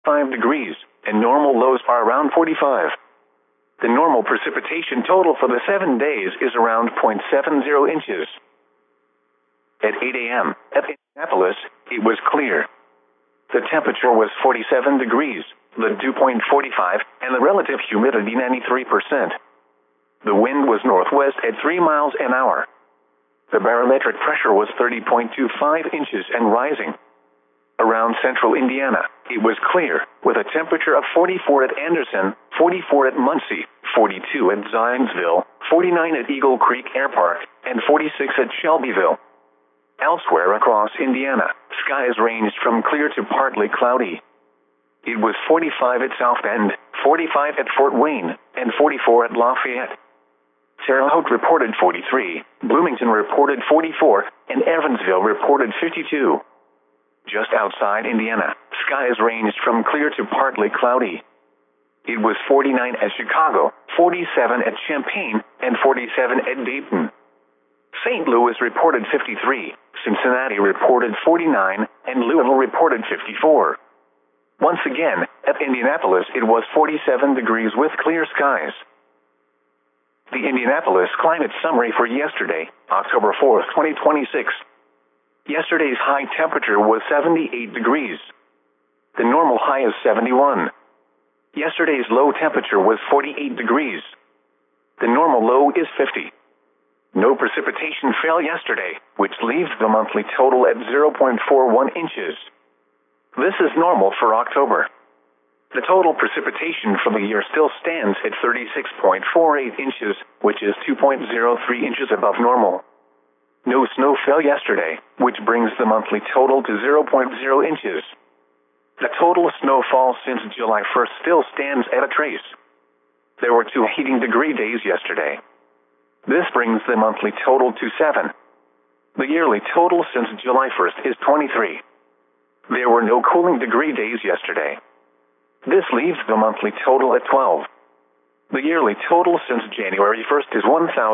65 degrees, and normal lows are around 45. The normal precipitation total for the 7 days is around 0.70 inches. At 8 a.m. at Indianapolis, it was clear. The temperature was 47 degrees, the dew point 45, and the relative humidity 93%. The wind was northwest at 3 miles an hour. The barometric pressure was 30.25 inches and rising. Around central Indiana, it was clear, with a temperature of 44 at Anderson, 44 at Muncie, 42 at Zionsville, 49 at Eagle Creek Air Park, and 46 at Shelbyville. Elsewhere across Indiana, skies ranged from clear to partly cloudy. It was 45 at South Bend, 45 at Fort Wayne, and 44 at Lafayette. Terre Haute reported 43, Bloomington reported 44, and Evansville reported 52. Just outside Indiana, skies ranged from clear to partly cloudy. It was 49 at Chicago, 47 at Champaign, and 47 at Dayton. St. Louis reported 53, Cincinnati reported 49, and Louisville reported 54. Once again, at Indianapolis it was 47 degrees with clear skies. The Indianapolis Climate Summary for yesterday, October 4, 2026. Yesterday's high temperature was 78 degrees. The normal high is 71. Yesterday's low temperature was 48 degrees. The normal low is 50. No precipitation fell yesterday, which leaves the monthly total at 0.41 inches. This is normal for October. The total precipitation for the year still stands at 36.48 inches, which is 2.03 inches above normal. No snow fell yesterday, which brings the monthly total to 0.0 inches. The total snowfall since July 1st still stands at a trace. There were 2 heating degree days yesterday. This brings the monthly total to 7. The yearly total since July 1st is 23. There were no cooling degree days yesterday. This leaves the monthly total at 12. The yearly total since January 1st is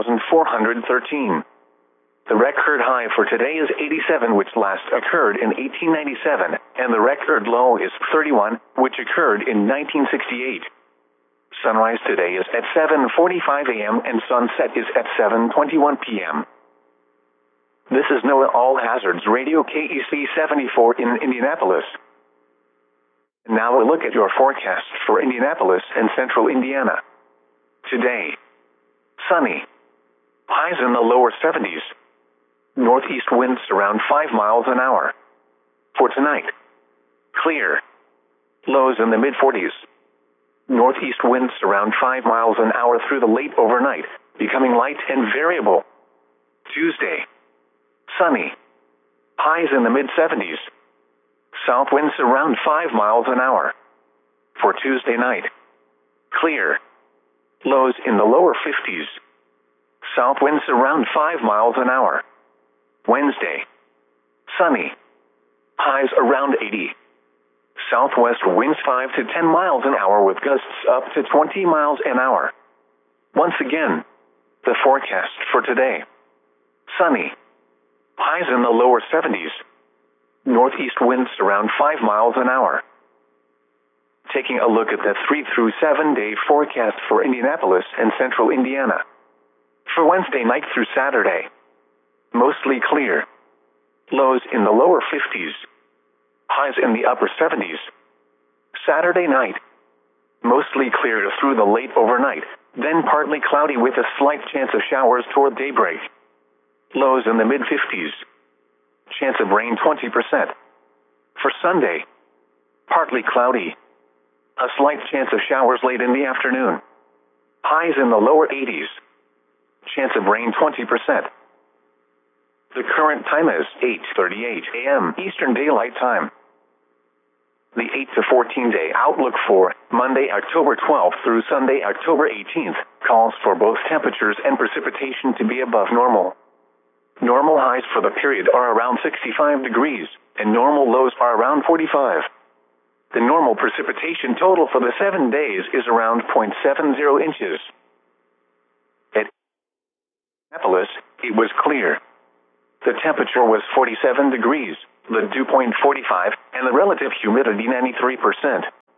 1,413. The record high for today is 87, which last occurred in 1897, and the record low is 31, which occurred in 1968. Sunrise today is at 7:45 a.m. and sunset is at 7:21 p.m. This is NOAA All Hazards Radio KEC 74 in Indianapolis. Now a look at your forecast for Indianapolis and central Indiana. Today, sunny. Highs in the lower 70s. Northeast winds around 5 miles an hour. For tonight, clear. Lows in the mid-40s. Northeast winds around 5 miles an hour through the late overnight, becoming light and variable. Tuesday, sunny. Highs in the mid-70s. South winds around 5 miles an hour. For Tuesday night, clear. Lows in the lower 50s. South winds around 5 miles an hour. Wednesday, sunny. Highs around 80. Southwest winds 5 to 10 miles an hour with gusts up to 20 miles an hour. Once again, the forecast for today. Sunny. Highs in the lower 70s. Northeast winds around 5 miles an hour. Taking a look at the 3 through 7 day forecast for Indianapolis and central Indiana. For Wednesday night through Saturday, mostly clear. Lows in the lower 50s. Highs in the upper 70s. Saturday night, mostly clear through the late overnight, then partly cloudy with a slight chance of showers toward daybreak. Lows in the mid-50s. Chance of rain 20%. For Sunday, partly cloudy. A slight chance of showers late in the afternoon. Highs in the lower 80s. Chance of rain 20%. The current time is 8:38 a.m. Eastern Daylight Time. The 8 to 14 day outlook for Monday, October 12th through Sunday, October 18th calls for both temperatures and precipitation to be above normal. Normal highs for the period are around 65 degrees, and normal lows are around 45. The normal precipitation total for the 7 days is around 0.70 inches. At Indianapolis, it was clear. The temperature was 47 degrees, the dew point 45, and the relative humidity 93%.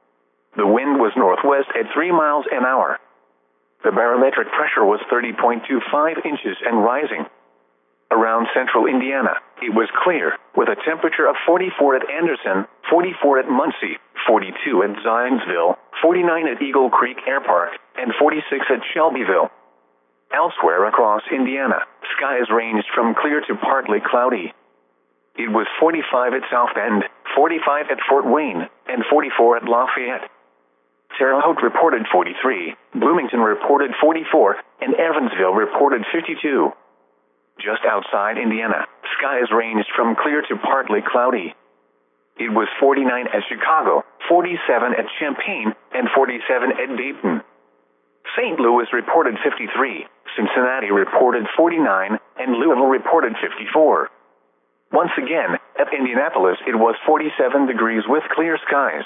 The wind was northwest at 3 miles an hour. The barometric pressure was 30.25 inches and rising. Around central Indiana, it was clear, with a temperature of 44 at Anderson, 44 at Muncie, 42 at Zionsville, 49 at Eagle Creek Air Park, and 46 at Shelbyville. Elsewhere across Indiana, skies ranged from clear to partly cloudy. It was 45 at South Bend, 45 at Fort Wayne, and 44 at Lafayette. Terre Haute reported 43, Bloomington reported 44, and Evansville reported 52. Just outside Indiana, skies ranged from clear to partly cloudy. It was 49 at Chicago, 47 at Champaign, and 47 at Dayton. St. Louis reported 53, Cincinnati reported 49, and Louisville reported 54. Once again, at Indianapolis it was 47 degrees with clear skies.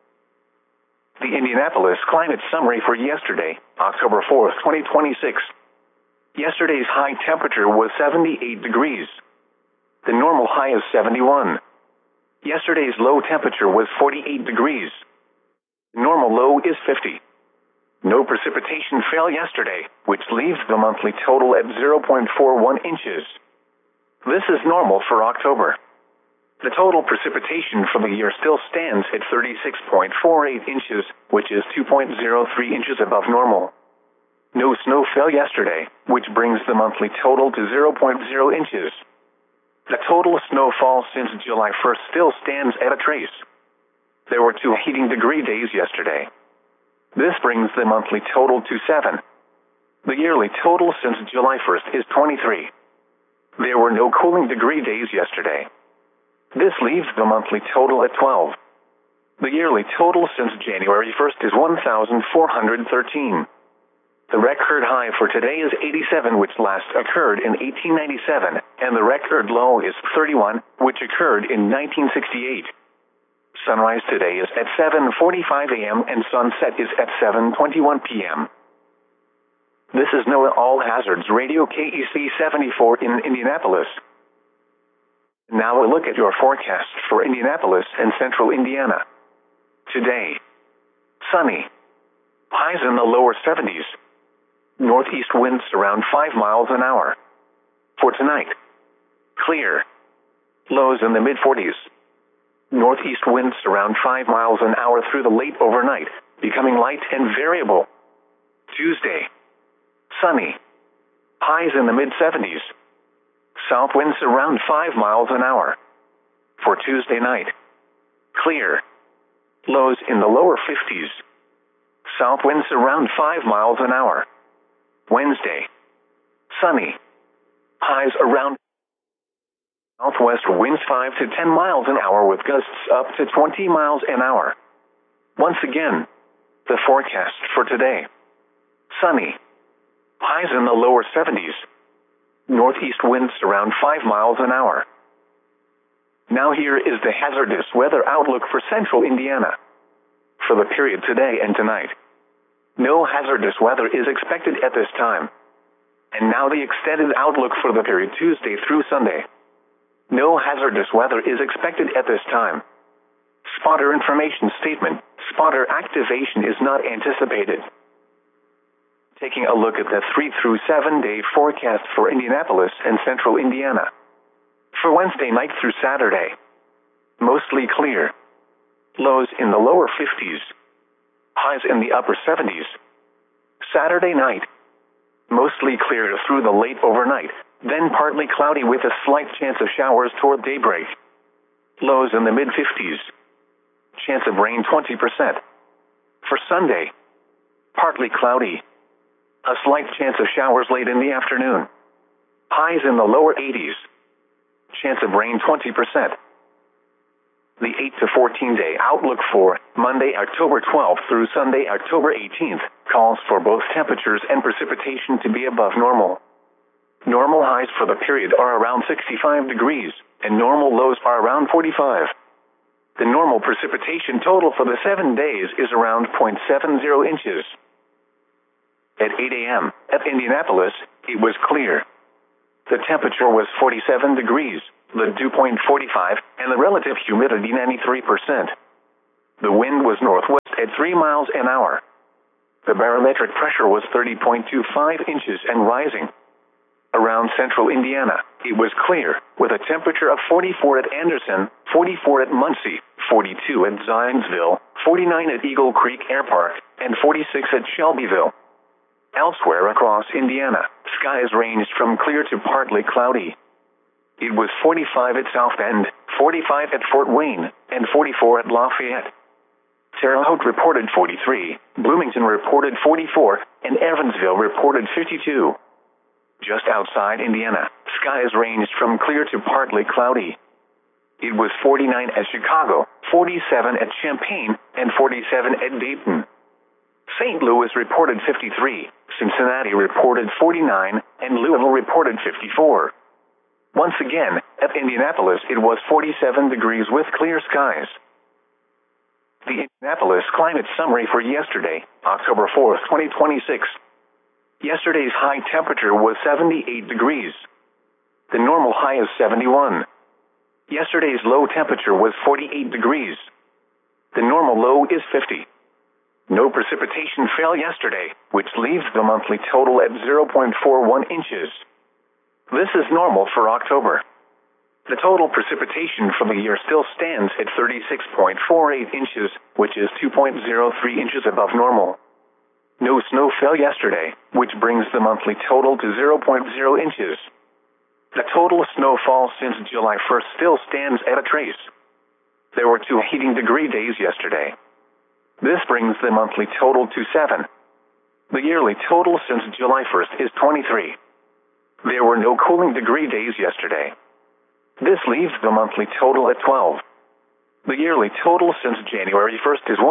The Indianapolis Climate Summary for yesterday, October 4, 2026. Yesterday's high temperature was 78 degrees. The normal high is 71. Yesterday's low temperature was 48 degrees. The normal low is 50. No precipitation fell yesterday, which leaves the monthly total at 0.41 inches. This is normal for October. The total precipitation for the year still stands at 36.48 inches, which is 2.03 inches above normal. No snow fell yesterday, which brings the monthly total to 0.0 inches. The total snowfall since July 1st still stands at a trace. There were 2 heating degree days yesterday. This brings the monthly total to 7. The yearly total since July 1st is 23. There were no cooling degree days yesterday. This leaves the monthly total at 12. The yearly total since January 1st is 1,413. The record high for today is 87, which last occurred in 1897, and the record low is 31, which occurred in 1968. Sunrise today is at 7:45 a.m. and sunset is at 7:21 p.m. This is NOAA All Hazards Radio KEC 74 in Indianapolis. Now a look at your forecast for Indianapolis and central Indiana. Today, sunny. Highs in the lower 70s. Northeast winds around 5 miles an hour. For tonight, clear. Lows in the mid-40s. Northeast winds around 5 miles an hour through the late overnight, becoming light and variable. Tuesday, sunny. Highs in the mid-70s. South winds around 5 miles an hour. For Tuesday night, clear. Lows in the lower 50s. South winds around 5 miles an hour. Wednesday, sunny. Highs around. Southwest winds 5 to 10 miles an hour with gusts up to 20 miles an hour. Once again, the forecast for today. Sunny. Highs in the lower 70s. Northeast winds around 5 miles an hour. Now here is the hazardous weather outlook for central Indiana. For the period today and tonight, no hazardous weather is expected at this time. And now the extended outlook for the period Tuesday through Sunday. No hazardous weather is expected at this time. Spotter information statement. Spotter activation is not anticipated. Taking a look at the 3 through 7 day forecast for Indianapolis and central Indiana. For Wednesday night through Saturday, mostly clear. Lows in the lower 50s. Highs in the upper 70s. Saturday night, mostly clear through the late overnight, then partly cloudy with a slight chance of showers toward daybreak. Lows in the mid-50s. Chance of rain 20%. For Sunday, partly cloudy. A slight chance of showers late in the afternoon. Highs in the lower 80s. Chance of rain 20%. The 8 to 14 day outlook for Monday, October 12th through Sunday, October 18th, calls for both temperatures and precipitation to be above normal. Normal highs for the period are around 65 degrees, and normal lows are around 45. The normal precipitation total for the 7 days is around 0.70 inches. At 8 a.m., at Indianapolis, it was clear. The temperature was 47 degrees, the dew point 45, and the relative humidity 93%. The wind was northwest at 3 miles an hour. The barometric pressure was 30.25 inches and rising. Around central Indiana, it was clear, with a temperature of 44 at Anderson, 44 at Muncie, 42 at Zionsville, 49 at Eagle Creek Air Park, and 46 at Shelbyville. Elsewhere across Indiana, skies ranged from clear to partly cloudy. It was 45 at South Bend, 45 at Fort Wayne, and 44 at Lafayette. Terre Haute reported 43, Bloomington reported 44, and Evansville reported 52. Just outside Indiana, skies ranged from clear to partly cloudy. It was 49 at Chicago, 47 at Champaign, and 47 at Dayton. St. Louis reported 53, Cincinnati reported 49, and Louisville reported 54. Once again, at Indianapolis it was 47 degrees with clear skies. The Indianapolis climate summary for yesterday, October 4, 2026. Yesterday's high temperature was 78 degrees. The normal high is 71. Yesterday's low temperature was 48 degrees. The normal low is 50. No precipitation fell yesterday, which leaves the monthly total at 0.41 inches. This is normal for October. The total precipitation for the year still stands at 36.48 inches, which is 2.03 inches above normal. No snow fell yesterday, which brings the monthly total to 0.0 inches. The total snowfall since July 1st still stands at a trace. There were 2 heating degree days yesterday. This brings the monthly total to 7. The yearly total since July 1st is 23. There were no cooling degree days yesterday. This leaves the monthly total at 12. The yearly total since January 1st is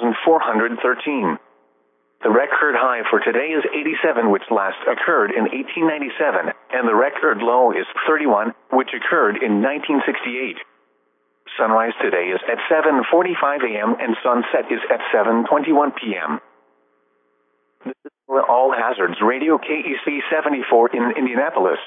1,413. The record high for today is 87, which last occurred in 1897, and the record low is 31, which occurred in 1968. Sunrise today is at 7:45 a.m. and sunset is at 7:21 p.m. This is All Hazards Radio KEC 74 in Indianapolis.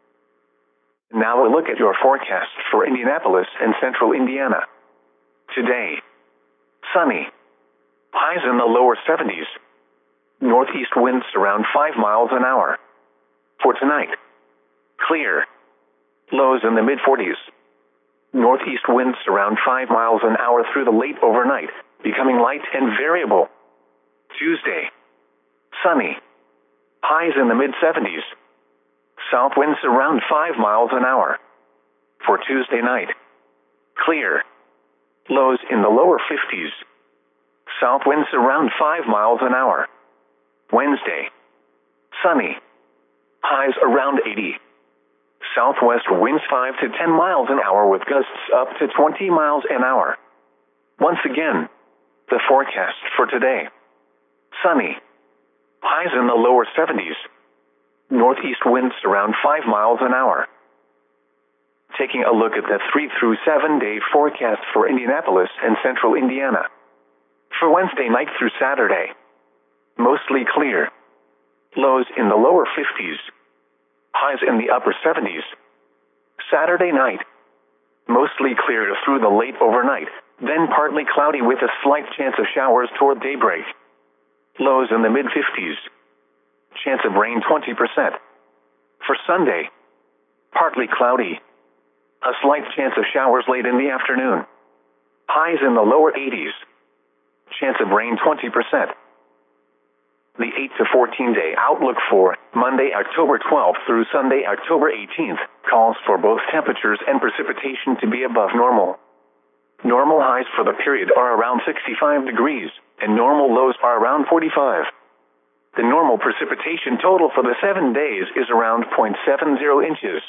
Now a look at your forecast for Indianapolis and central Indiana. Today, sunny. Highs in the lower 70s. Northeast winds around 5 miles an hour. For tonight, clear. Lows in the mid-40s. Northeast winds around 5 miles an hour through the late overnight, becoming light and variable. Tuesday, sunny. Highs in the mid-70s. South winds around 5 miles an hour. For Tuesday night, clear. Lows in the lower 50s. South winds around 5 miles an hour. Wednesday, sunny. Highs around 80. Southwest winds 5 to 10 miles an hour with gusts up to 20 miles an hour. Once again, the forecast for today. Sunny. Highs in the lower 70s. Northeast winds around 5 miles an hour. Taking a look at the 3 through 7 day forecast for Indianapolis and central Indiana. For Wednesday night through Saturday, mostly clear. Lows in the lower 50s. Highs in the upper 70s. Saturday night, mostly clear through the late overnight, then partly cloudy with a slight chance of showers toward daybreak. Lows in the mid-50s. Chance of rain 20%. For Sunday, partly cloudy. A slight chance of showers late in the afternoon. Highs in the lower 80s. Chance of rain 20%. The 8 to 14 day outlook for Monday, October 12th through Sunday, October 18th calls for both temperatures and precipitation to be above normal. Normal highs for the period are around 65 degrees, and normal lows are around 45. The normal precipitation total for the 7 days is around 0.70 inches.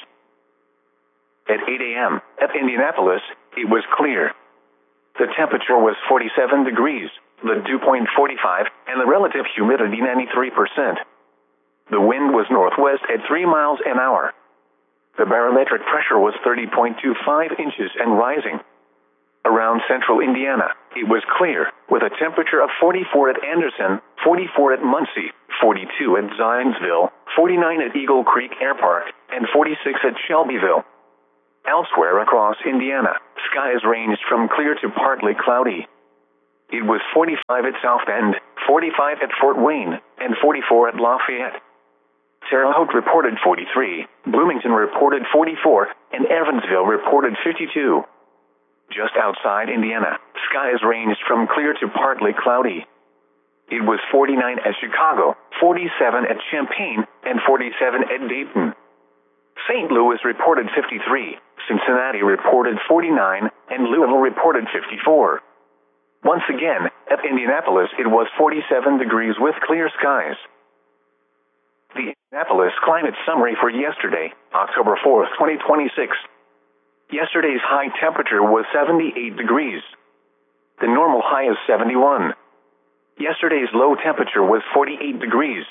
At 8 a.m. at Indianapolis, it was clear. The temperature was 47 degrees. The dew point 45, and the relative humidity 93%. The wind was northwest at 3 miles an hour. The barometric pressure was 30.25 inches and rising. Around central Indiana, it was clear, with a temperature of 44 at Anderson, 44 at Muncie, 42 at Zionsville, 49 at Eagle Creek Air Park, and 46 at Shelbyville. Elsewhere across Indiana, skies ranged from clear to partly cloudy. It was 45 at South Bend, 45 at Fort Wayne, and 44 at Lafayette. Terre Haute reported 43, Bloomington reported 44, and Evansville reported 52. Just outside Indiana, skies ranged from clear to partly cloudy. It was 49 at Chicago, 47 at Champaign, and 47 at Dayton. St. Louis reported 53, Cincinnati reported 49, and Louisville reported 54. Once again, at Indianapolis it was 47 degrees with clear skies. The Indianapolis climate summary for yesterday, October 4, 2026. Yesterday's high temperature was 78 degrees. The normal high is 71. Yesterday's low temperature was 48 degrees.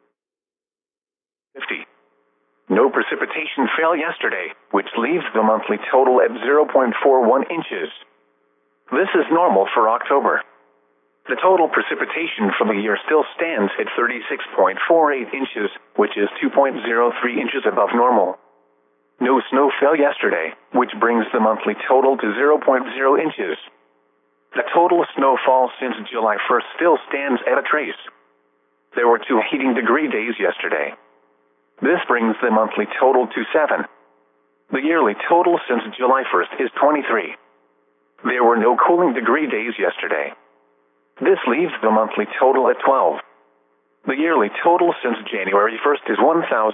50. No precipitation fell yesterday, which leaves the monthly total at 0.41 inches. This is normal for October. The total precipitation for the year still stands at 36.48 inches, which is 2.03 inches above normal. No snow fell yesterday, which brings the monthly total to 0.0 inches. The total snowfall since July 1st still stands at a trace. There were 2 heating degree days yesterday. This brings the monthly total to 7. The yearly total since July 1st is 23. There were no cooling degree days yesterday. This leaves the monthly total at 12. The yearly total since January 1st is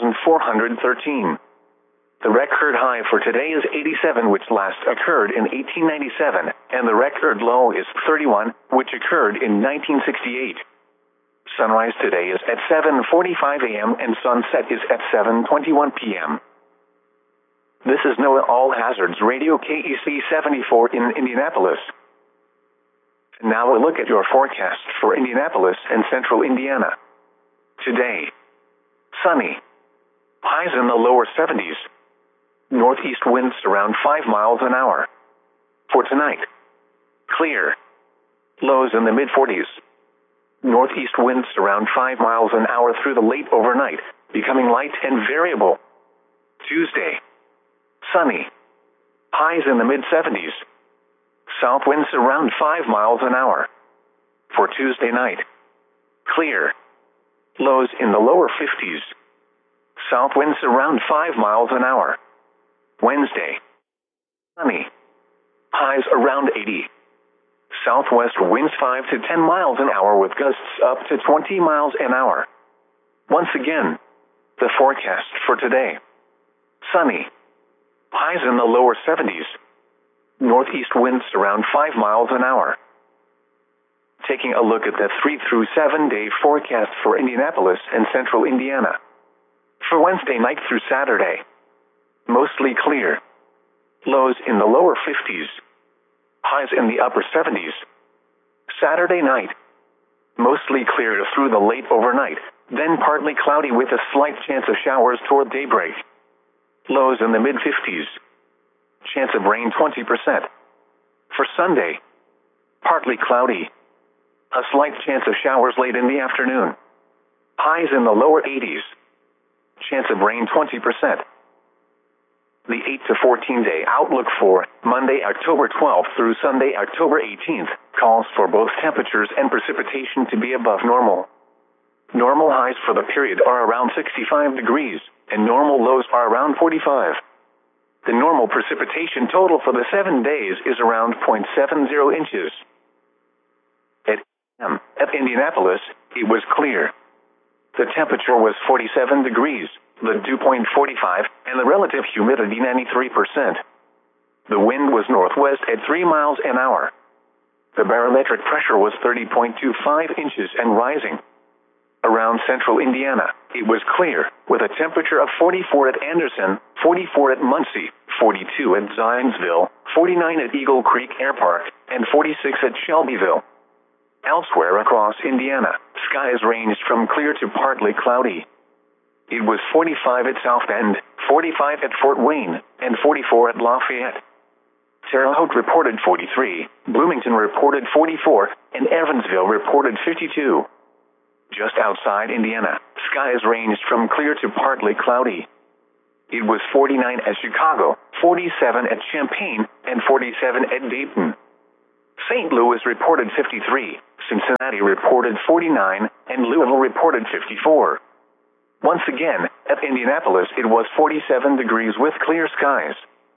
1,413. The record high for today is 87, which last occurred in 1897, and the record low is 31, which occurred in 1968. Sunrise today is at 7:45 a.m. and sunset is at 7:21 p.m. This is NOAA All Hazards Radio KEC 74 in Indianapolis. Now a look at your forecast for Indianapolis and central Indiana. Today, sunny. Highs in the lower 70s. Northeast winds around 5 miles an hour. For tonight, clear. Lows in the mid-40s. Northeast winds around 5 miles an hour through the late overnight, becoming light and variable. Tuesday, sunny. Highs in the mid-70s. South winds around 5 miles an hour. For Tuesday night, clear. Lows in the lower 50s. South winds around 5 miles an hour. Wednesday, sunny. Highs around 80. Southwest winds 5 to 10 miles an hour with gusts up to 20 miles an hour. Once again, the forecast for today. Sunny. Highs in the lower 70s. Northeast winds around 5 miles an hour. Taking a look at the 3 through 7 day forecast for Indianapolis and central Indiana. For Wednesday night through Saturday, mostly clear. Lows in the lower 50s. Highs in the upper 70s. Saturday night, mostly clear through the late overnight, then partly cloudy with a slight chance of showers toward daybreak. Lows in the mid-50s. Chance of rain 20%. For Sunday, partly cloudy. A slight chance of showers late in the afternoon. Highs in the lower 80s. Chance of rain 20%. The 8 to 14 day outlook for Monday, October 12th through Sunday, October 18th calls for both temperatures and precipitation to be above normal. Normal highs for the period are around 65 degrees, and normal lows are around 45. The normal precipitation total for the 7 days is around 0.70 inches. At Indianapolis, it was clear. The temperature was 47 degrees, the dew point 45, and the relative humidity 93%. The wind was northwest at 3 miles an hour. The barometric pressure was 30.25 inches and rising. Around central Indiana, it was clear, with a temperature of 44 at Anderson, 44 at Muncie, 42 at Zionsville, 49 at Eagle Creek Air Park, and 46 at Shelbyville. Elsewhere across Indiana, skies ranged from clear to partly cloudy. It was 45 at South Bend, 45 at Fort Wayne, and 44 at Lafayette. Terre Haute reported 43, Bloomington reported 44, and Evansville reported 52. Just outside Indiana, skies ranged from clear to partly cloudy. It was 49 at Chicago, 47 at Champaign, and 47 at Dayton. St. Louis reported 53, Cincinnati reported 49, and Louisville reported 54. Once again, at Indianapolis it was 47 degrees with clear skies.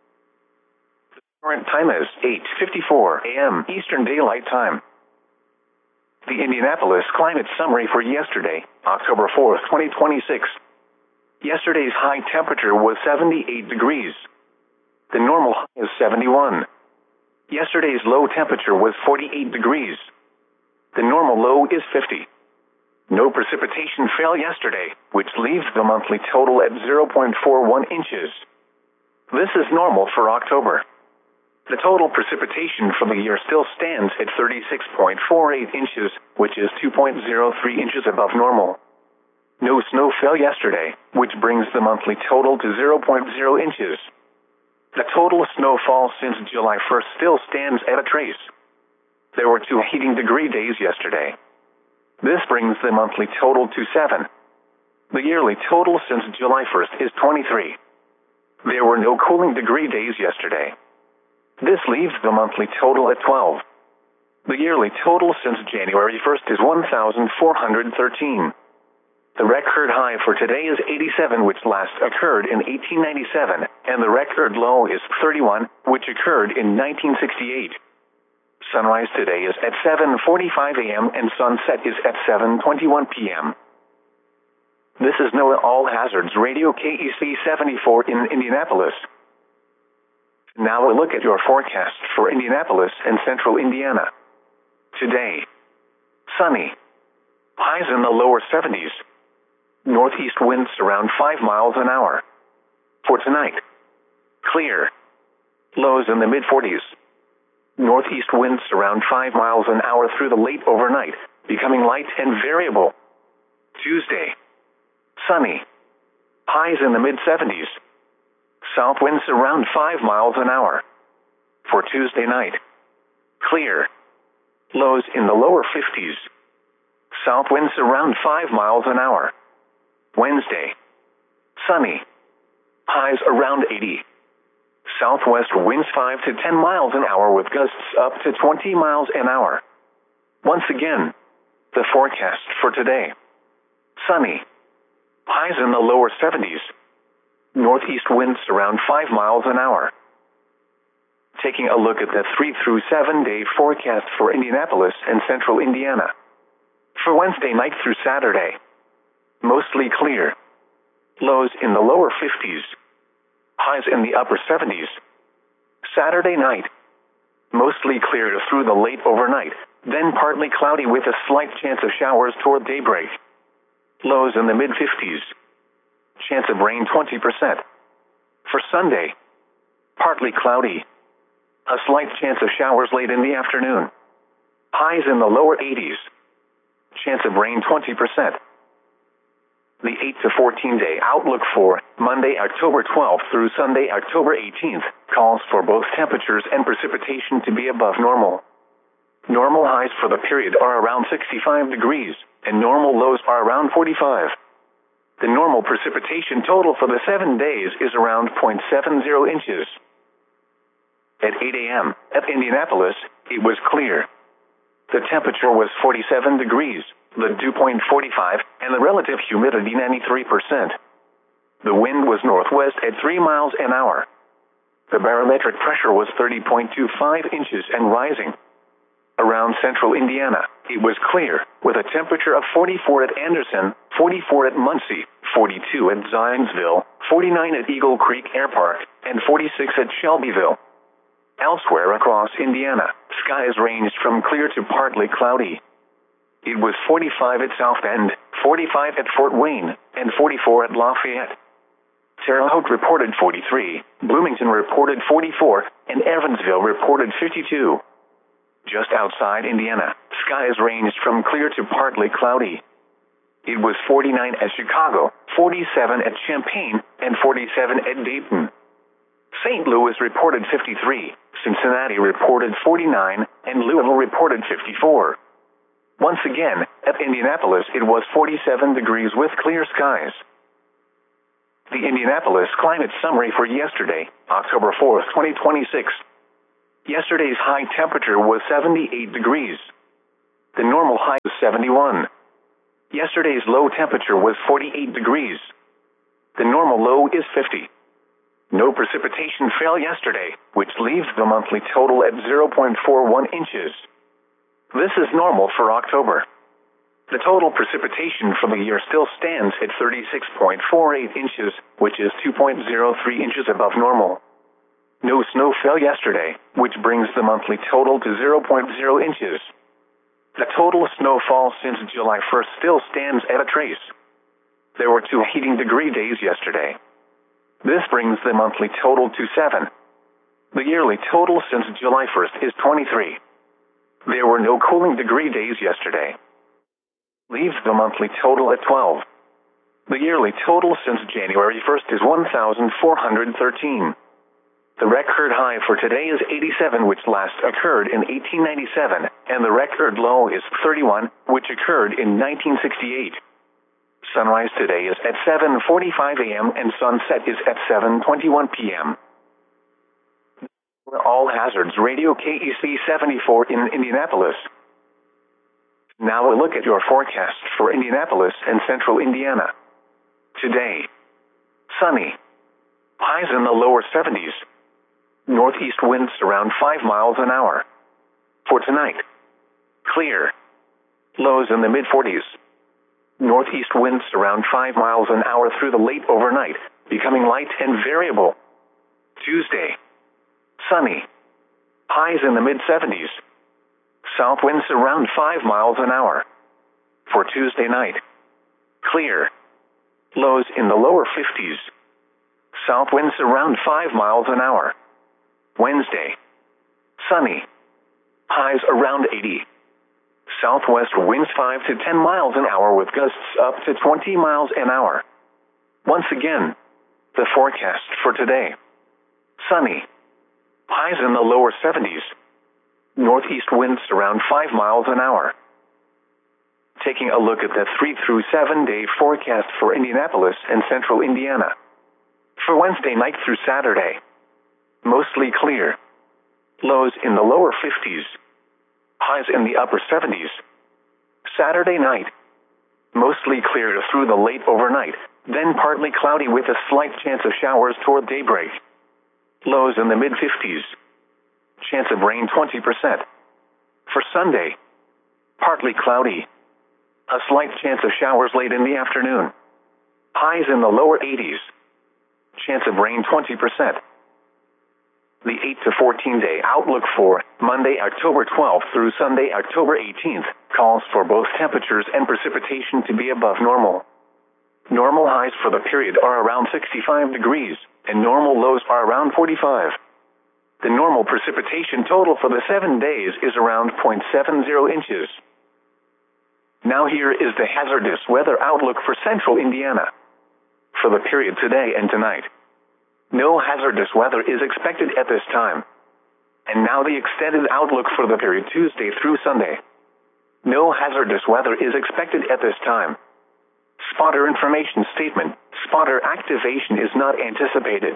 The current time is 8:54 a.m. Eastern Daylight Time. The Indianapolis Climate Summary for yesterday, October 4th, 2026. Yesterday's high temperature was 78 degrees. The normal high is 71. Yesterday's low temperature was 48 degrees. The normal low is 50. No precipitation fell yesterday, which leaves the monthly total at 0.41 inches. This is normal for October. The total precipitation for the year still stands at 36.48 inches, which is 2.03 inches above normal. No snow fell yesterday, which brings the monthly total to 0.0 inches. The total snowfall since July 1st still stands at a trace. There were 2 heating degree days yesterday. This brings the monthly total to 7. The yearly total since July 1st is 23. There were no cooling degree days yesterday. This leaves the monthly total at 12. The yearly total since January 1st is 1,413. The record high for today is 87, which last occurred in 1897, and the record low is 31, which occurred in 1968. Sunrise today is at 7:45 a.m. and sunset is at 7:21 p.m. This is NOAA All Hazards Radio KEC 74 in Indianapolis. Now a look at your forecast for Indianapolis and central Indiana. Today, sunny. Highs in the lower 70s. Northeast winds around 5 miles an hour. For tonight, clear. Lows in the mid-40s. Northeast winds around 5 miles an hour through the late overnight, becoming light and variable. Tuesday, sunny. Highs in the mid-70s. South winds around 5 miles an hour. For Tuesday night, clear. Lows in the lower 50s. South winds around 5 miles an hour. Wednesday, sunny. Highs around 80. Southwest winds 5 to 10 miles an hour with gusts up to 20 miles an hour. Once again, the forecast for today. Sunny. Highs in the lower 70s. Northeast winds around 5 miles an hour. Taking a look at the 3 through 7 day forecast for Indianapolis and central Indiana. For Wednesday night through Saturday, mostly clear. Lows in the lower 50s. Highs in the upper 70s. Saturday night, mostly clear through the late overnight, then partly cloudy with a slight chance of showers toward daybreak. Lows in the mid-50s. Chance of rain 20%. For Sunday, partly cloudy. A slight chance of showers late in the afternoon. Highs in the lower 80s. Chance of rain 20%. The 8 to 14 day outlook for Monday, October 12th through Sunday, October 18th, calls for both temperatures and precipitation to be above normal. Normal highs for the period are around 65 degrees, and normal lows are around 45. The normal precipitation total for the 7 days is around 0.70 inches. At 8 a.m. at Indianapolis, it was clear. The temperature was 47 degrees, the dew point 45, and the relative humidity 93%. The wind was northwest at 3 miles an hour. The barometric pressure was 30.25 inches and rising. Around central Indiana, it was clear, with a temperature of 44 at Anderson, 44 at Muncie, 42 at Zionsville, 49 at Eagle Creek Air Park, and 46 at Shelbyville. Elsewhere across Indiana, skies ranged from clear to partly cloudy. It was 45 at South Bend, 45 at Fort Wayne, and 44 at Lafayette. Terre Haute reported 43, Bloomington reported 44, and Evansville reported 52. Just outside Indiana, skies ranged from clear to partly cloudy. It was 49 at Chicago, 47 at Champaign, and 47 at Dayton. St. Louis reported 53, Cincinnati reported 49, and Louisville reported 54. Once again, at Indianapolis it was 47 degrees with clear skies. The Indianapolis Climate Summary for yesterday, October 4th, 2026. Yesterday's high temperature was 78 degrees. The normal high was 71. Yesterday's low temperature was 48 degrees. The normal low is 50. No precipitation fell yesterday, which leaves the monthly total at 0.41 inches. This is normal for October. The total precipitation for the year still stands at 36.48 inches, which is 2.03 inches above normal. No snow fell yesterday, which brings the monthly total to 0.0 inches. The total snowfall since July 1st still stands at a trace. There were 2 heating degree days yesterday. This brings the monthly total to 7. The yearly total since July 1st is 23. There were no cooling degree days yesterday. Leaves the monthly total at 12. The yearly total since January 1st is 1,413. The record high for today is 87, which last occurred in 1897, and the record low is 31, which occurred in 1968. Sunrise today is at 7:45 a.m. and sunset is at 7:21 p.m. All Hazards Radio KEC 74 in Indianapolis. Now a look at your forecast for Indianapolis and central Indiana. Today, sunny. Highs in the lower 70s. Northeast winds around 5 miles an hour. For tonight, clear. Lows in the mid-40s. Northeast winds around 5 miles an hour through the late overnight, becoming light and variable. Tuesday, sunny. Highs in the mid-70s. South winds around 5 miles an hour. For Tuesday night, clear. Lows in the lower 50s. South winds around 5 miles an hour. Wednesday, sunny. Highs around 80. Southwest winds 5 to 10 miles an hour with gusts up to 20 miles an hour. Once again, the forecast for today. Sunny. Highs in the lower 70s. Northeast winds around 5 miles an hour. Taking a look at the 3 through 7 day forecast for Indianapolis and central Indiana. For Wednesday night through Saturday, mostly clear. Lows in the lower 50s. Highs in the upper 70s. Saturday night, mostly clear through the late overnight, then partly cloudy with a slight chance of showers toward daybreak. Lows in the mid-50s. Chance of rain 20%. For Sunday, partly cloudy. A slight chance of showers late in the afternoon. Highs in the lower 80s. Chance of rain 20%. The 8 to 14 day outlook for Monday, October 12th through Sunday, October 18th, calls for both temperatures and precipitation to be above normal. Normal highs for the period are around 65 degrees, and normal lows are around 45. The normal precipitation total for the 7 days is around 0.70 inches. Now here is the hazardous weather outlook for central Indiana. For the period today and tonight, no hazardous weather is expected at this time. And now the extended outlook for the period Tuesday through Sunday. No hazardous weather is expected at this time. Spotter information statement. Spotter activation is not anticipated.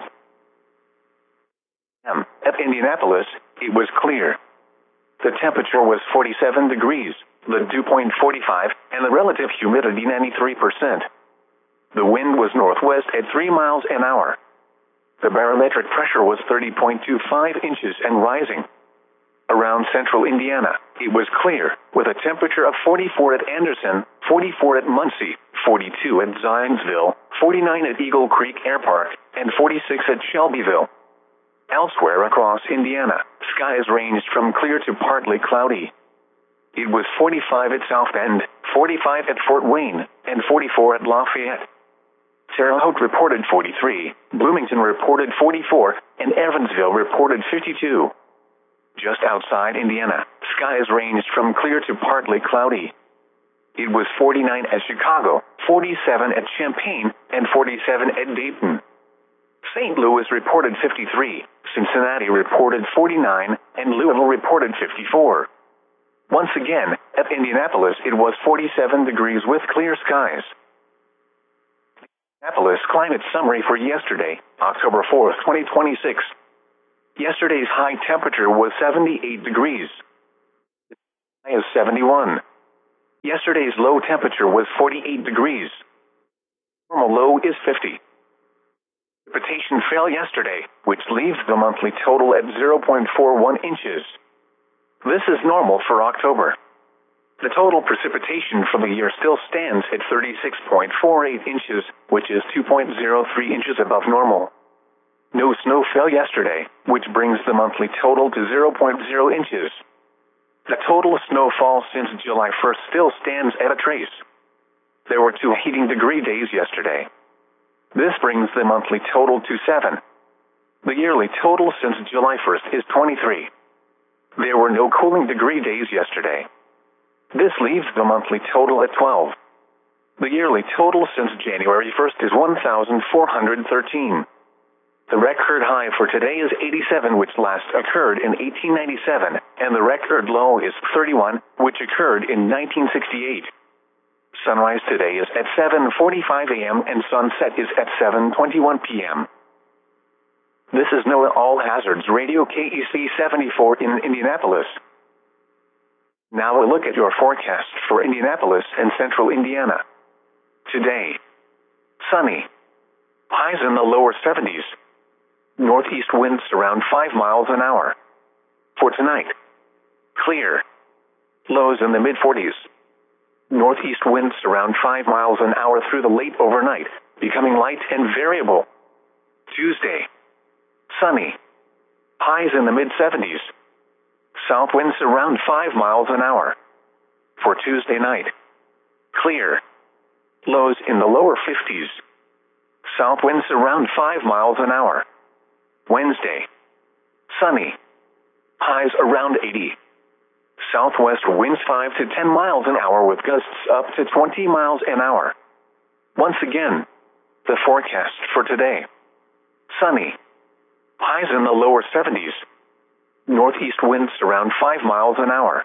At Indianapolis, it was clear. The temperature was 47 degrees, the dew point 45, and the relative humidity 93%. The wind was northwest at 3 miles an hour. The barometric pressure was 30.25 inches and rising. Around central Indiana, it was clear, with a temperature of 44 at Anderson, 44 at Muncie, 42 at Zionsville, 49 at Eagle Creek Air Park, and 46 at Shelbyville. Elsewhere across Indiana, skies ranged from clear to partly cloudy. It was 45 at South Bend, 45 at Fort Wayne, and 44 at Lafayette. Terre Haute reported 43, Bloomington reported 44, and Evansville reported 52. Just outside Indiana, skies ranged from clear to partly cloudy. It was 49 at Chicago, 47 at Champaign, and 47 at Dayton. St. Louis reported 53, Cincinnati reported 49, and Louisville reported 54. Once again, at Indianapolis it was 47 degrees with clear skies. Indianapolis climate summary for yesterday, October 4th, 2026. Yesterday's high temperature was 78 degrees. The high is 71. Yesterday's low temperature was 48 degrees. Normal low is 50. Precipitation fell yesterday, which leaves the monthly total at 0.41 inches. This is normal for October. The total precipitation for the year still stands at 36.48 inches, which is 2.03 inches above normal. No snow fell yesterday, which brings the monthly total to 0.0 inches. The total snowfall since July 1st still stands at a trace. There were 2 heating degree days yesterday. This brings the monthly total to 7. The yearly total since July 1st is 23. There were no cooling degree days yesterday. This leaves the monthly total at 12. The yearly total since January 1st is 1,413. The record high for today is 87, which last occurred in 1897, and the record low is 31, which occurred in 1968. Sunrise today is at 7:45 a.m. and sunset is at 7:21 p.m. This is NOAA All Hazards Radio KEC 74 in Indianapolis. Now a look at your forecast for Indianapolis and central Indiana. Today, sunny. Highs in the lower 70s. Northeast winds around 5 miles an hour. For tonight, clear. Lows in the mid-40s. Northeast winds around 5 miles an hour through the late overnight, becoming light and variable. Tuesday, sunny. Highs in the mid-70s. South winds around 5 miles an hour. For Tuesday night, clear. Lows in the lower 50s. South winds around 5 miles an hour. Wednesday, sunny. Highs around 80. Southwest winds 5 to 10 miles an hour with gusts up to 20 miles an hour. Once again, the forecast for today. Sunny. Highs in the lower 70s. Northeast winds around 5 miles an hour.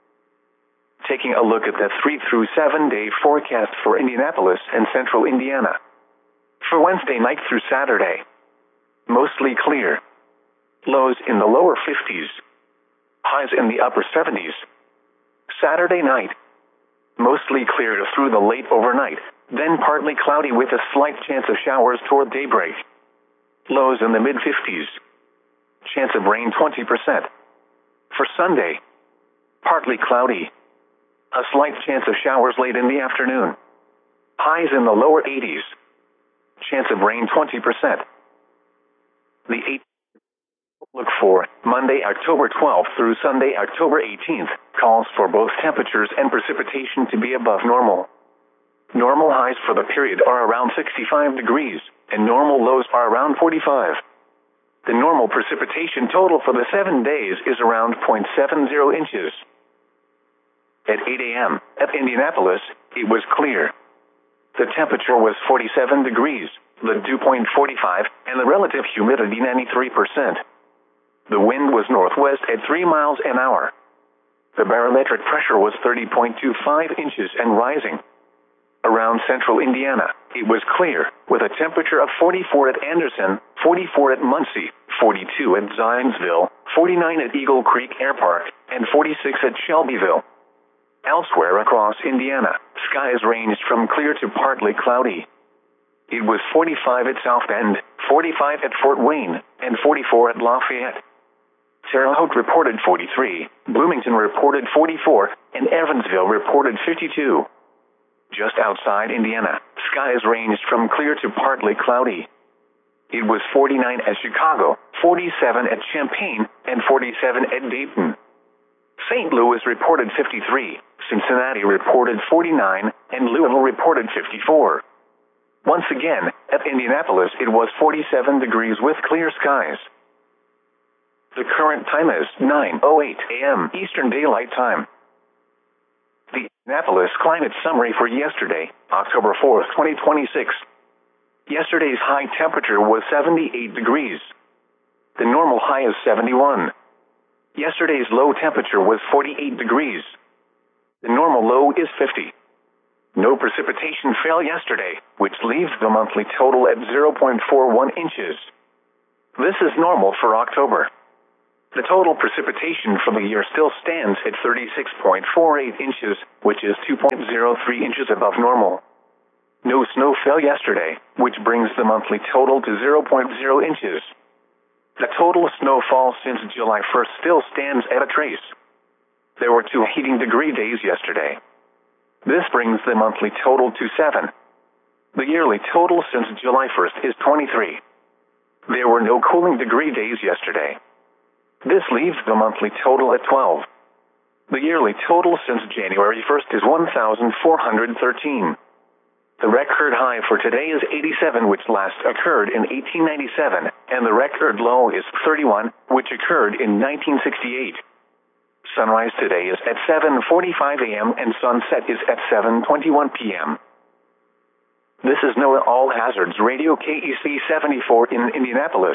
Taking a look at the 3 through 7 day forecast for Indianapolis and central Indiana. For Wednesday night through Saturday, mostly clear. Lows in the lower 50s. Highs in the upper 70s. Saturday night, mostly clear through the late overnight, then partly cloudy with a slight chance of showers toward daybreak. Lows in the mid-50s. Chance of rain 20%. For Sunday, partly cloudy. A slight chance of showers late in the afternoon. Highs in the lower 80s. Chance of rain 20%. The 8th look for Monday, October 12th through Sunday, October 18th, calls for both temperatures and precipitation to be above normal. Normal highs for the period are around 65 degrees, and normal lows are around 45. The normal precipitation total for the 7 days is around 0.70 inches. At 8 a.m. at Indianapolis, it was clear. The temperature was 47 degrees, the dew point 45, and the relative humidity 93%. The wind was northwest at 3 miles an hour. The barometric pressure was 30.25 inches and rising. Around central Indiana, it was clear, with a temperature of 44 at Anderson, 44 at Muncie, 42 at Zionsville, 49 at Eagle Creek Air Park, and 46 at Shelbyville. Elsewhere across Indiana, skies ranged from clear to partly cloudy. It was 45 at South Bend, 45 at Fort Wayne, and 44 at Lafayette. Terre Haute reported 43, Bloomington reported 44, and Evansville reported 52. Just outside Indiana, skies ranged from clear to partly cloudy. It was 49 at Chicago, 47 at Champaign, and 47 at Dayton. St. Louis reported 53, Cincinnati reported 49, and Louisville reported 54. Once again, at Indianapolis it was 47 degrees with clear skies. The current time is 9:08 a.m. Eastern Daylight Time. The Indianapolis Climate Summary for yesterday, October 4th, 2026. Yesterday's high temperature was 78 degrees. The normal high is 71. Yesterday's low temperature was 48 degrees. The normal low is 50. No precipitation fell yesterday, which leaves the monthly total at 0.41 inches. This is normal for October. The total precipitation for the year still stands at 36.48 inches, which is 2.03 inches above normal. No snow fell yesterday, which brings the monthly total to 0.0 inches. The total snowfall since July 1st still stands at a trace. There were 2 heating degree days yesterday. This brings the monthly total to 7. The yearly total since July 1st is 23. There were no cooling degree days yesterday. This leaves the monthly total at 12. The yearly total since January 1st is 1,413. The record high for today is 87, which last occurred in 1897, and the record low is 31, which occurred in 1968. Sunrise today is at 7:45 a.m. and sunset is at 7:21 p.m. This is NOAA All Hazards Radio KEC 74 in Indianapolis.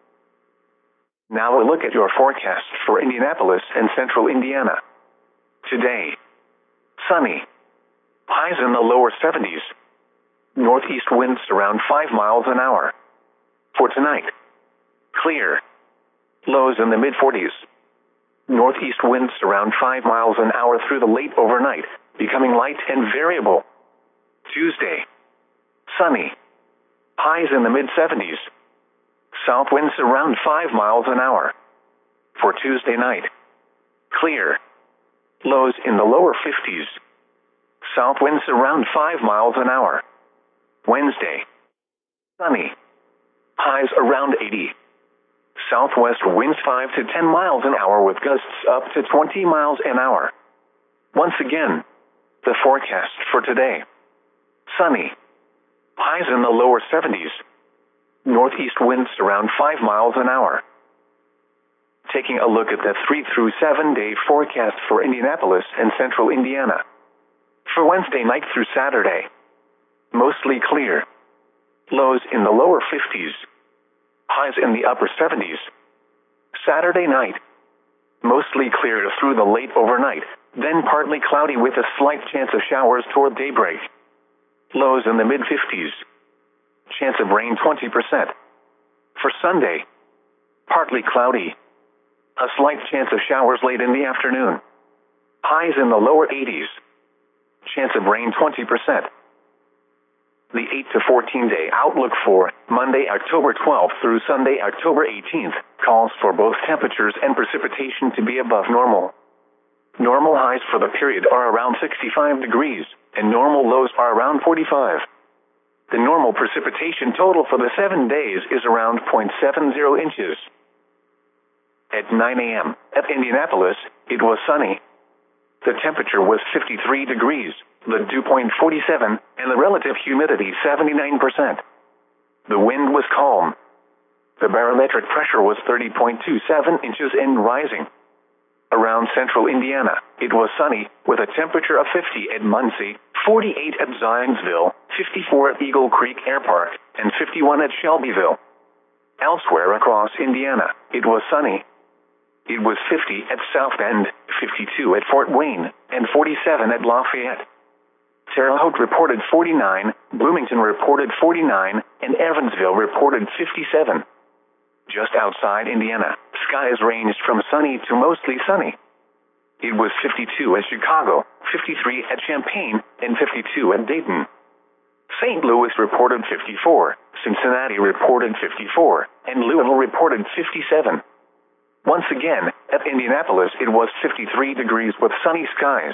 Now a look at your forecast for Indianapolis and central Indiana. Today, sunny. Highs in the lower 70s. Northeast winds around 5 miles an hour. For tonight, clear. Lows in the mid-40s. Northeast winds around 5 miles an hour through the late overnight, becoming light and variable. Tuesday, sunny. Highs in the mid-70s. South winds around 5 miles an hour. For Tuesday night, clear. Lows in the lower 50s. South winds around 5 miles an hour. Wednesday, sunny. Highs around 80. Southwest winds 5 to 10 miles an hour with gusts up to 20 miles an hour. Once again, the forecast for today. Sunny. Highs in the lower 70s. Northeast winds around 5 miles an hour. Taking a look at the 3 through 7 day forecast for Indianapolis and central Indiana. For Wednesday night through Saturday, mostly clear. Lows in the lower 50s. Highs in the upper 70s. Saturday night, mostly clear through the late overnight, then partly cloudy with a slight chance of showers toward daybreak. Lows in the mid-50s. Chance of rain 20%. For Sunday, partly cloudy. A slight chance of showers late in the afternoon. Highs in the lower 80s. Chance of rain 20%. The 8 to 14 day outlook for Monday, October 12th through Sunday, October 18th calls for both temperatures and precipitation to be above normal. Normal highs for the period are around 65 degrees, and normal lows are around 45. The normal precipitation total for the 7 days is around 0.70 inches. At 9 a.m. at Indianapolis, it was sunny. The temperature was 53 degrees, the dew point 47, and the relative humidity 79%. The wind was calm. The barometric pressure was 30.27 inches and rising. Around central Indiana, it was sunny, with a temperature of 50 at Muncie, 48 at Zionsville, 54 at Eagle Creek Air Park, and 51 at Shelbyville. Elsewhere across Indiana, it was sunny. It was 50 at South Bend, 52 at Fort Wayne, and 47 at Lafayette. Terre Haute reported 49, Bloomington reported 49, and Evansville reported 57. Just outside Indiana, skies ranged from sunny to mostly sunny. It was 52 at Chicago, 53 at Champaign, and 52 at Dayton. St. Louis reported 54, Cincinnati reported 54, and Louisville reported 57. Once again, at Indianapolis it was 53 degrees with sunny skies.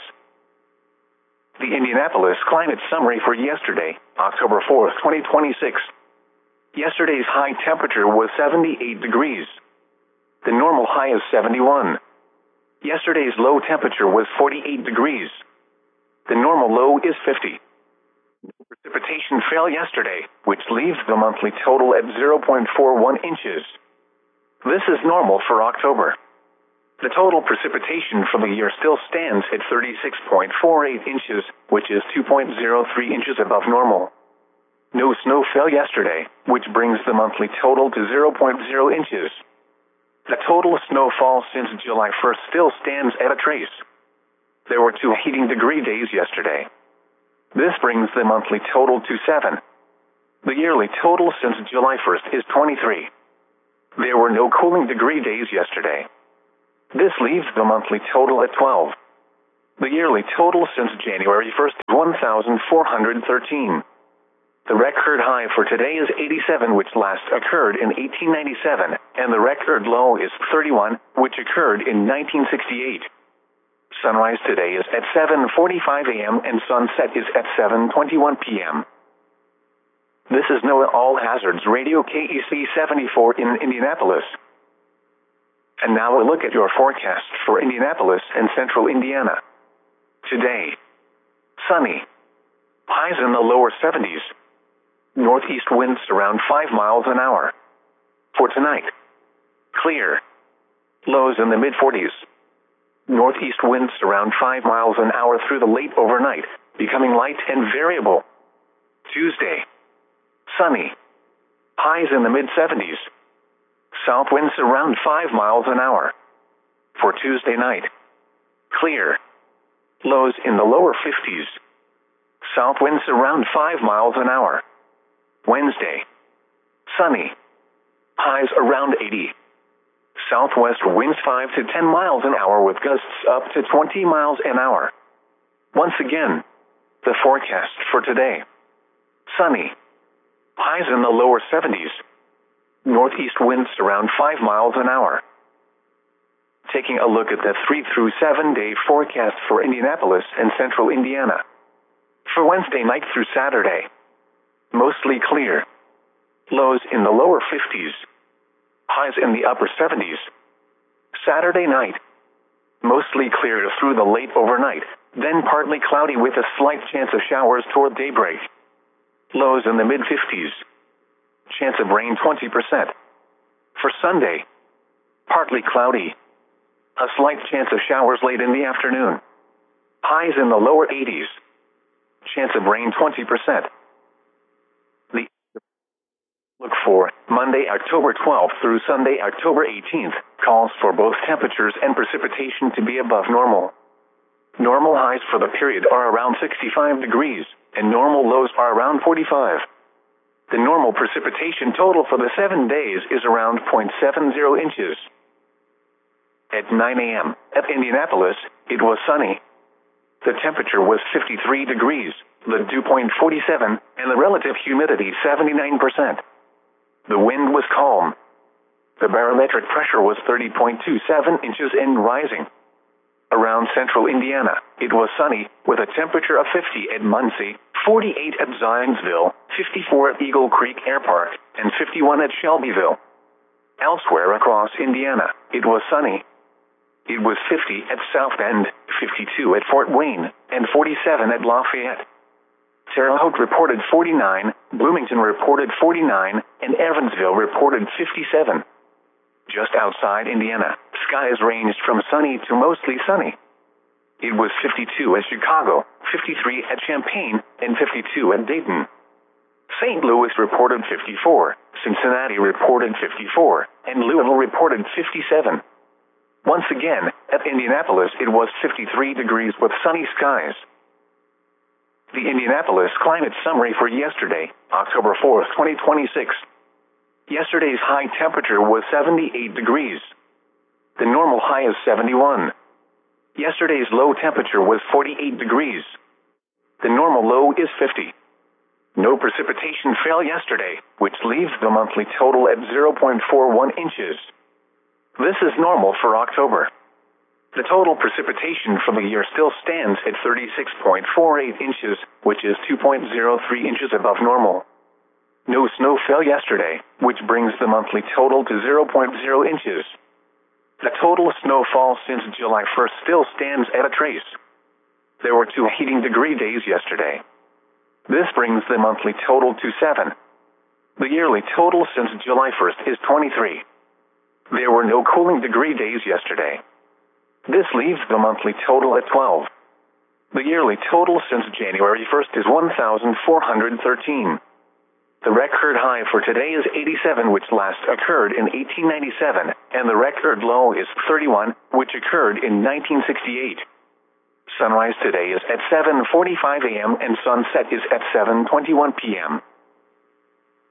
The Indianapolis climate summary for yesterday, October 4th, 2026. Yesterday's high temperature was 78 degrees. The normal high is 71. Yesterday's low temperature was 48 degrees. The normal low is 50. Precipitation fell yesterday, which leaves the monthly total at 0.41 inches. This is normal for October. The total precipitation for the year still stands at 36.48 inches, which is 2.03 inches above normal. No snow fell yesterday, which brings the monthly total to 0.0 inches. The total snowfall since July 1st still stands at a trace. There were 2 heating degree days yesterday. This brings the monthly total to 7. The yearly total since July 1st is 23. There were no cooling degree days yesterday. This leaves the monthly total at 12. The yearly total since January 1st is 1,413. The record high for today is 87, which last occurred in 1897, and the record low is 31, which occurred in 1968. Sunrise today is at 7:45 a.m. and sunset is at 7:21 p.m. This is NOAA All Hazards Radio KEC 74 in Indianapolis. And now a look at your forecast for Indianapolis and central Indiana. Today, sunny. Highs in the lower 70s. Northeast winds around 5 miles an hour. For tonight, clear. Lows in the mid-40s. Northeast winds around 5 miles an hour through the late overnight, becoming light and variable. Tuesday, sunny. Highs in the mid-70s. South winds around 5 miles an hour. For Tuesday night, clear. Lows in the lower 50s. South winds around 5 miles an hour. Wednesday, sunny. Highs around 80. Southwest winds 5 to 10 miles an hour with gusts up to 20 miles an hour. Once again, the forecast for today. Sunny. Highs in the lower 70s. Northeast winds around 5 miles an hour. Taking a look at the 3 through 7 day forecast for Indianapolis and central Indiana. For Wednesday night through Saturday, mostly clear. Lows in the lower 50s. Highs in the upper 70s. Saturday night, mostly clear through the late overnight, then partly cloudy with a slight chance of showers toward daybreak. Lows in the mid-50s. Chance of rain 20%. For Sunday, partly cloudy. A slight chance of showers late in the afternoon. Highs in the lower 80s. Chance of rain 20%. Look for Monday, October 12th through Sunday, October 18th, calls for both temperatures and precipitation to be above normal. Normal highs for the period are around 65 degrees, and normal lows are around 45. The normal precipitation total for the 7 days is around 0.70 inches. At 9 a.m. at Indianapolis, it was sunny. The temperature was 53 degrees, the dew point 47, and the relative humidity 79%. The wind was calm. The barometric pressure was 30.27 inches and rising. Around central Indiana, it was sunny, with a temperature of 50 at Muncie, 48 at Zionsville, 54 at Eagle Creek Air Park, and 51 at Shelbyville. Elsewhere across Indiana, it was sunny. It was 50 at South Bend, 52 at Fort Wayne, and 47 at Lafayette. Terre Haute reported 49, Bloomington reported 49, and Evansville reported 57. Just outside Indiana, skies ranged from sunny to mostly sunny. It was 52 at Chicago, 53 at Champaign, and 52 at Dayton. St. Louis reported 54, Cincinnati reported 54, and Louisville reported 57. Once again, at Indianapolis it was 53 degrees with sunny skies. The Indianapolis Climate Summary for yesterday, October 4th, 2026. Yesterday's high temperature was 78 degrees. The normal high is 71. Yesterday's low temperature was 48 degrees. The normal low is 50. No precipitation fell yesterday, which leaves the monthly total at 0.41 inches. This is normal for October. The total precipitation for the year still stands at 36.48 inches, which is 2.03 inches above normal. No snow fell yesterday, which brings the monthly total to 0.0 inches. The total snowfall since July 1st still stands at a trace. There were 2 heating degree days yesterday. This brings the monthly total to 7. The yearly total since July 1st is 23. There were no cooling degree days yesterday. This leaves the monthly total at 12. The yearly total since January 1st is 1,413. The record high for today is 87, which last occurred in 1897, and the record low is 31, which occurred in 1968. Sunrise today is at 7:45 a.m. and sunset is at 7:21 p.m.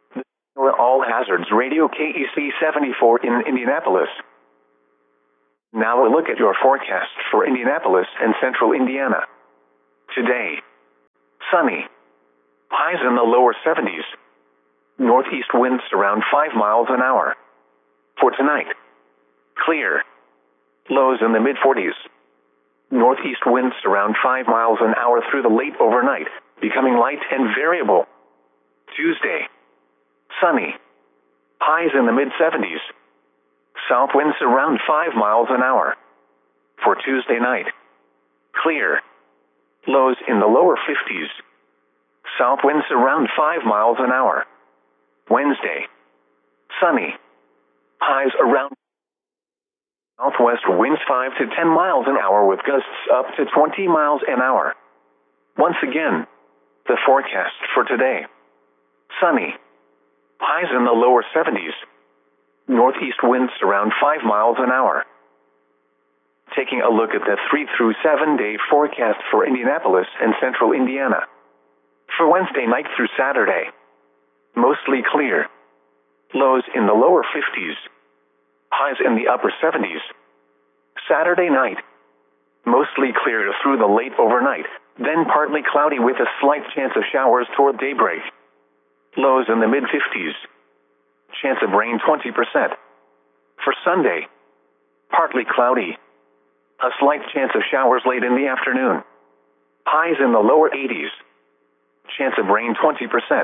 All Hazards Radio KEC 74 in Indianapolis. Now a look at your forecast for Indianapolis and central Indiana. Today, sunny. Highs in the lower 70s. Northeast winds around 5 miles an hour. For tonight, clear. Lows in the mid-40s. Northeast winds around 5 miles an hour through the late overnight, becoming light and variable. Tuesday, sunny. Highs in the mid-70s. South winds around 5 miles an hour. For Tuesday night, clear. Lows in the lower 50s. South winds around 5 miles an hour. Wednesday, sunny. Highs around. Southwest winds 5 to 10 miles an hour with gusts up to 20 miles an hour. Once again, the forecast for today. Sunny. Highs in the lower 70s. Northeast winds around 5 miles an hour. Taking a look at the 3 through 7 day forecast for Indianapolis and central Indiana. For Wednesday night through Saturday, mostly clear. Lows in the lower 50s. Highs in the upper 70s. Saturday night, mostly clear through the late overnight, then partly cloudy with a slight chance of showers toward daybreak. Lows in the mid-50s. Chance of rain 20%. For Sunday, partly cloudy. A slight chance of showers late in the afternoon. Highs in the lower 80s. Chance of rain 20%.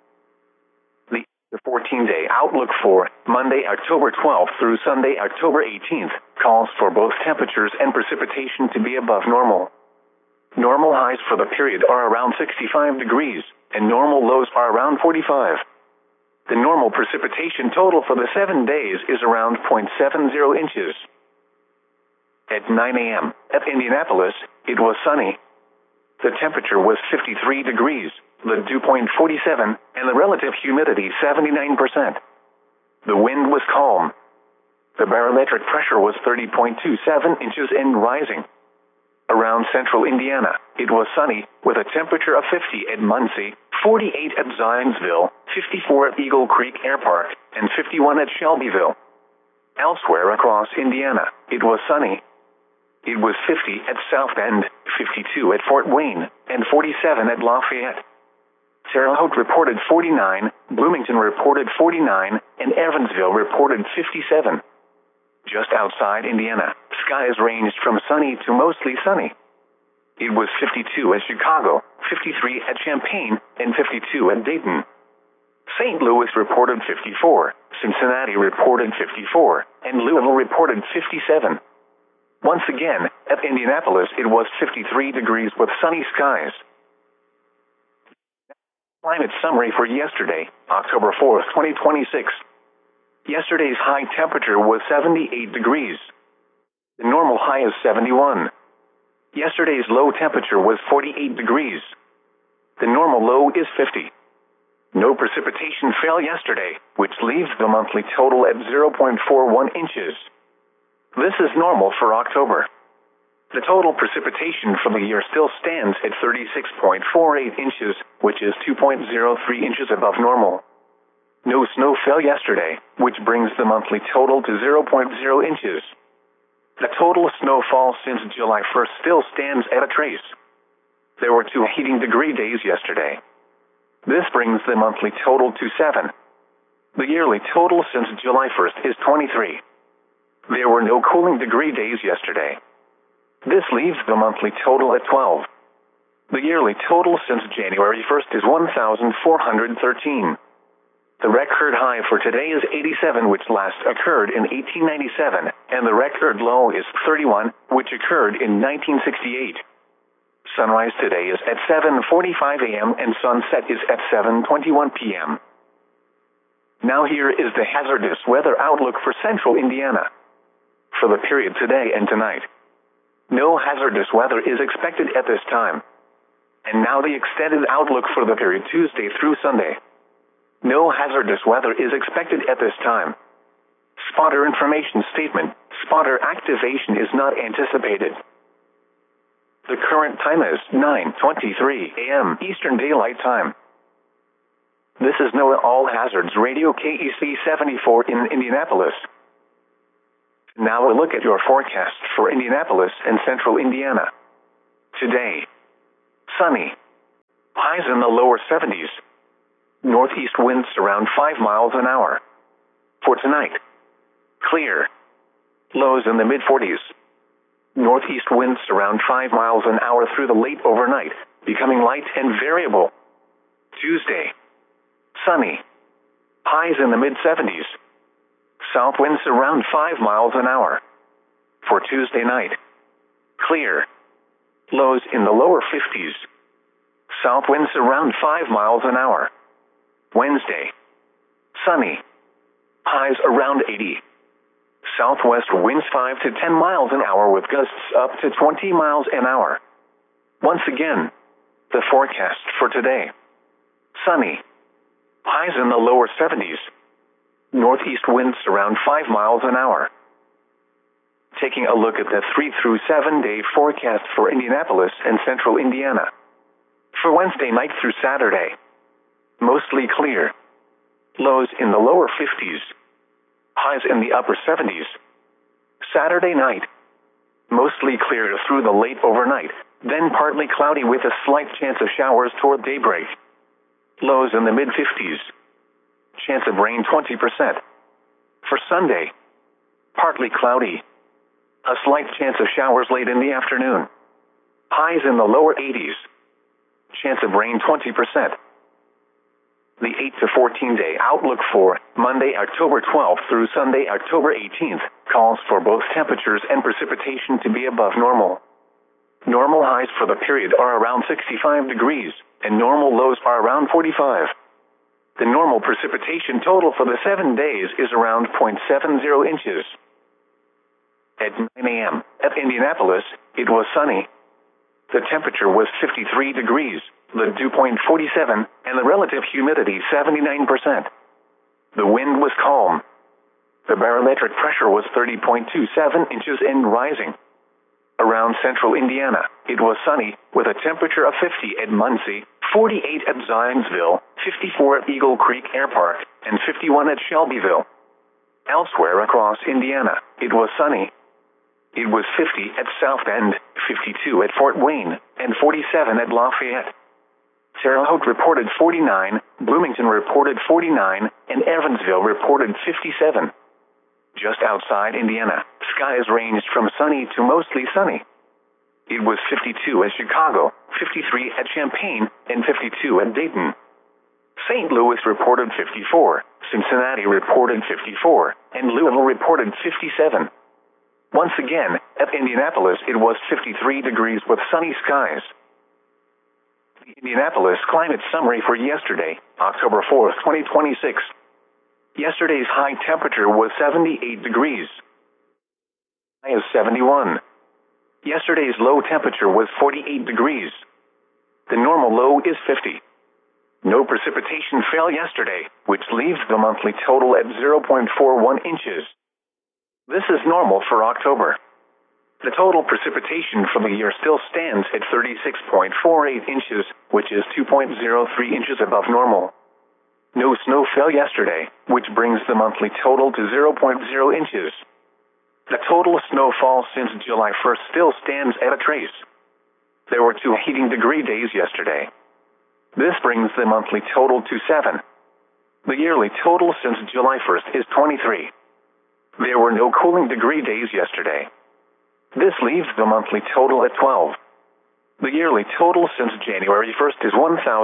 The 14-day outlook for Monday, October 12th through Sunday, October 18th, calls for both temperatures and precipitation to be above normal. Normal highs for the period are around 65 degrees, and normal lows are around 45. The normal precipitation total for the 7 days is around 0.70 inches. At 9 a.m. at Indianapolis, it was sunny. The temperature was 53 degrees, the dew point 47, and the relative humidity 79%. The wind was calm. The barometric pressure was 30.27 inches and rising. Around central Indiana, it was sunny, with a temperature of 50 at Muncie, 48 at Zionsville, 54 at Eagle Creek Air Park, and 51 at Shelbyville. Elsewhere across Indiana, it was sunny. It was 50 at South Bend, 52 at Fort Wayne, and 47 at Lafayette. Terre Haute reported 49, Bloomington reported 49, and Evansville reported 57. Just outside Indiana, skies ranged from sunny to mostly sunny. It was 52 at Chicago, 53 at Champaign, and 52 at Dayton. St. Louis reported 54, Cincinnati reported 54, and Louisville reported 57. Once again, at Indianapolis it was 53 degrees with sunny skies. Climate summary for yesterday, October 4th, 2026. Yesterday's high temperature was 78 degrees. The normal high is 71. Yesterday's low temperature was 48 degrees. The normal low is 50. No precipitation fell yesterday, which leaves the monthly total at 0.41 inches. This is normal for October. The total precipitation for the year still stands at 36.48 inches, which is 2.03 inches above normal. No snow fell yesterday, which brings the monthly total to 0.0 inches. The total snowfall since July 1st still stands at a trace. There were 2 heating degree days yesterday. This brings the monthly total to 7. The yearly total since July 1st is 23. There were no cooling degree days yesterday. This leaves the monthly total at 12. The yearly total since January 1st is 1,413. The record high for today is 87, which last occurred in 1897, and the record low is 31, which occurred in 1968. Sunrise today is at 7:45 a.m. and sunset is at 7:21 p.m. Now here is the hazardous weather outlook for central Indiana. For the period today and tonight, no hazardous weather is expected at this time. And now the extended outlook for the period Tuesday through Sunday. No hazardous weather is expected at this time. Spotter information statement: spotter activation is not anticipated. The current time is 9:23 a.m. Eastern Daylight Time. This is NOAA All Hazards Radio KEC 74 in Indianapolis. Now a look at your forecast for Indianapolis and central Indiana. Today, sunny. Highs in the lower 70s. Northeast winds around 5 miles an hour. For tonight, clear. Lows in the mid-40s. Northeast winds around 5 miles an hour through the late overnight, becoming light and variable. Tuesday, sunny. Highs in the mid-70s. South winds around 5 miles an hour. For Tuesday night, clear. Lows in the lower 50s. South winds around 5 miles an hour. Wednesday, sunny. Highs around 80. Southwest winds 5 to 10 miles an hour with gusts up to 20 miles an hour. Once again, the forecast for today. Sunny. Highs in the lower 70s. Northeast winds around 5 miles an hour. Taking a look at the 3 through 7 day forecast for Indianapolis and central Indiana. For Wednesday night through Saturday, mostly clear. Lows in the lower 50s. Highs in the upper 70s. Saturday night, mostly clear through the late overnight, then partly cloudy with a slight chance of showers toward daybreak. Lows in the mid-50s. Chance of rain 20%. For Sunday, partly cloudy. A slight chance of showers late in the afternoon. Highs in the lower 80s. Chance of rain 20%. The 8 to 14 day outlook for Monday, October 12th through Sunday, October 18th, calls for both temperatures and precipitation to be above normal. Normal highs for the period are around 65 degrees, and normal lows are around 45. The normal precipitation total for the 7 days is around 0.70 inches. At 9 a.m. at Indianapolis, it was sunny. The temperature was 53 degrees, the dew point 47, and the relative humidity 79%. The wind was calm. The barometric pressure was 30.27 inches and rising. Around central Indiana, it was sunny, with a temperature of 50 at Muncie, 48 at Zionsville, 54 at Eagle Creek Air Park, and 51 at Shelbyville. Elsewhere across Indiana, it was sunny. It was 50 at South Bend, 52 at Fort Wayne, and 47 at Lafayette. Terre Haute reported 49, Bloomington reported 49, and Evansville reported 57. Just outside Indiana, skies ranged from sunny to mostly sunny. It was 52 at Chicago, 53 at Champaign, and 52 at Dayton. St. Louis reported 54, Cincinnati reported 54, and Louisville reported 57. Once again, at Indianapolis, it was 53 degrees with sunny skies. The Indianapolis climate summary for yesterday, October 4th, 2026. Yesterday's high temperature was 78 degrees. High is 71. Yesterday's low temperature was 48 degrees. The normal low is 50. No precipitation fell yesterday, which leaves the monthly total at 0.41 inches. This is normal for October. The total precipitation for the year still stands at 36.48 inches, which is 2.03 inches above normal. No snow fell yesterday, which brings the monthly total to 0.0 inches. The total snowfall since July 1st still stands at a trace. There were 2 heating degree days yesterday. This brings the monthly total to 7. The yearly total since July 1st is 23. There were no cooling degree days yesterday. This leaves the monthly total at 12. The yearly total since January 1st is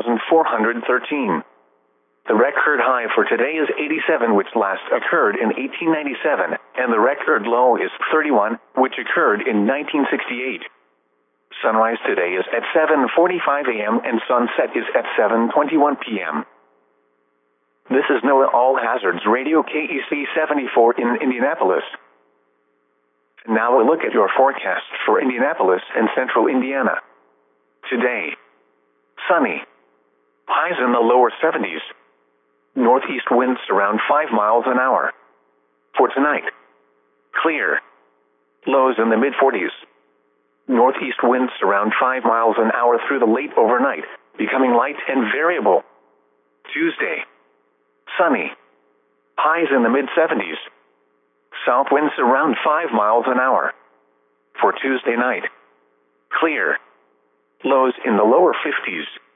1,413. The record high for today is 87, which last occurred in 1897, and the record low is 31, which occurred in 1968. Sunrise today is at 7:45 a.m. and sunset is at 7:21 p.m. This is NOAA All Hazards Radio KEC 74 in Indianapolis. Now a look at your forecast for Indianapolis and central Indiana. Today, sunny. Highs in the lower 70s. Northeast winds around 5 miles an hour. For tonight, clear. Lows in the mid-40s. Northeast winds around 5 miles an hour through the late overnight, becoming light and variable. Tuesday, sunny. Highs in the mid-70s. south winds around 5 miles an hour. For Tuesday night, clear. Lows in the lower 50s.